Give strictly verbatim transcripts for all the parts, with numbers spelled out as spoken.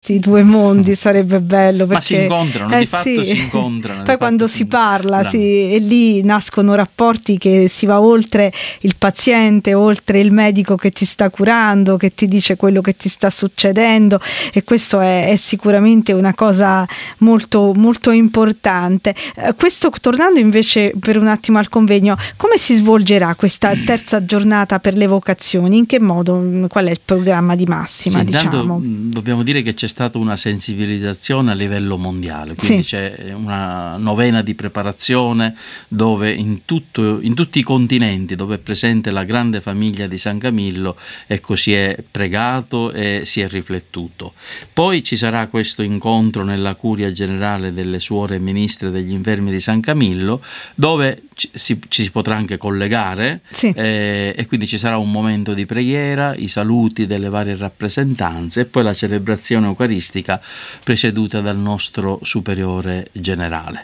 questi due mondi, sarebbe bello perché, ma si incontrano, eh, di fatto sì. si incontrano. Poi quando si, si parla la... sì, e lì nascono rapporti che si va oltre il paziente, oltre il medico che ti sta curando, che ti dice quello che ti sta succedendo, e questo è, è sicuramente una cosa molto molto importante. Eh, questo, tornando invece per un attimo al convegno, come si svolgerà questa terza giornata per le vocazioni? In che modo? Qual è il programma di massima? Sì, diciamo? Dobbiamo dire che c'è stata una sensibilizzazione a livello mondiale, quindi sì. C'è una novena di preparazione dove in, tutto, in tutti i continenti dove è presente la grande famiglia di San Camillo, ecco, si è pregato e si è riflettuto. Poi ci sarà questo incontro nella curia generale delle suore ministre degli infermi di San Camillo, dove ci si, ci si potrà anche collegare, sì. eh, e quindi ci sarà un momento di preghiera, i saluti delle varie rappresentanze e poi la celebrazione eucaristica preceduta dal nostro superiore generale.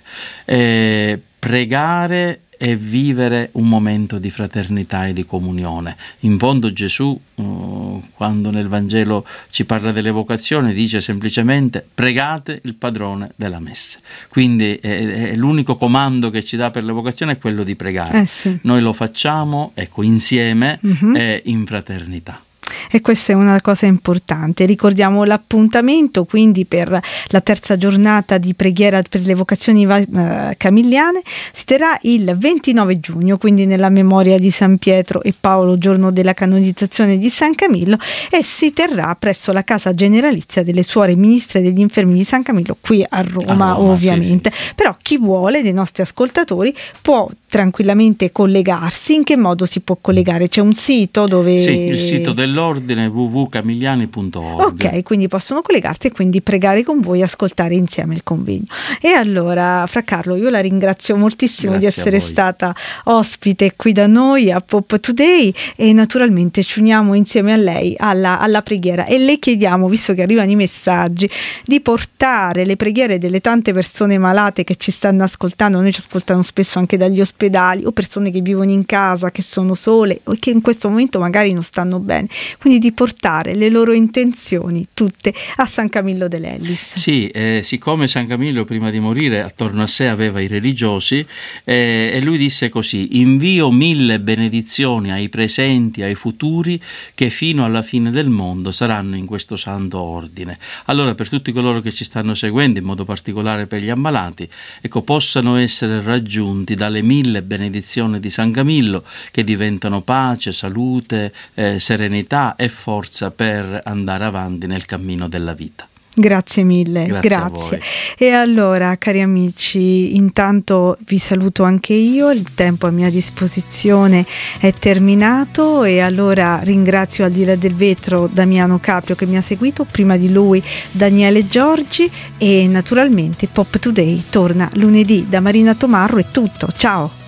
Eh, pregare e vivere un momento di fraternità e di comunione. In fondo Gesù, uh, quando nel Vangelo ci parla delle vocazioni, dice semplicemente: pregate il padrone della messe. Quindi è, è l'unico comando che ci dà per le vocazioni è quello di pregare. Eh sì. Noi lo facciamo, ecco, insieme uh-huh. e in fraternità. E questa è una cosa importante. Ricordiamo l'appuntamento quindi per la terza giornata di preghiera per le vocazioni eh, camilliane. Si terrà il ventinove giugno, quindi nella memoria di San Pietro e Paolo, giorno della canonizzazione di San Camillo, e si terrà presso la casa generalizia delle suore ministre degli infermi di San Camillo qui a Roma, a Roma ovviamente. Sì, sì. Però chi vuole, dei nostri ascoltatori, può tranquillamente collegarsi. In che modo si può collegare? C'è un sito dove... Sì, il sito dell'ordine w w w punto camigliani punto org. Ok, quindi possono collegarsi e quindi pregare con voi, ascoltare insieme il convegno. E allora, Fra Carlo, io la ringrazio moltissimo Grazie di essere stata ospite qui da noi a Pop Today, e naturalmente ci uniamo insieme a lei alla, alla preghiera, e le chiediamo, visto che arrivano i messaggi, di portare le preghiere delle tante persone malate che ci stanno ascoltando. Noi ci ascoltano spesso anche dagli ospedali, o persone che vivono in casa, che sono sole o che in questo momento magari non stanno bene, quindi di portare le loro intenzioni tutte a San Camillo dell'Ellis. Sì, eh, siccome San Camillo prima di morire attorno a sé aveva i religiosi, eh, e lui disse così: invio mille benedizioni ai presenti, ai futuri, che fino alla fine del mondo saranno in questo santo ordine. Allora, per tutti coloro che ci stanno seguendo, in modo particolare per gli ammalati, ecco, possano essere raggiunti dalle mille benedizioni di San Camillo, che diventano pace, salute, eh, serenità e forza per andare avanti nel cammino della vita. Grazie mille, grazie. grazie. E allora, cari amici, intanto vi saluto anche io, il tempo a mia disposizione è terminato, e allora ringrazio al di là del vetro Damiano Caprio che mi ha seguito, prima di lui Daniele Giorgi, e naturalmente Pop Today torna lunedì. Da Marina Tomarro è tutto, ciao!